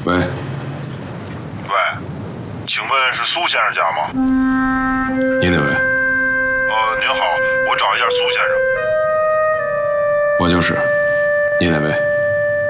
喂， 喂，请问是苏先生家吗？ 您哪位？ 您好，我找一下苏先生。 我就是。您哪位？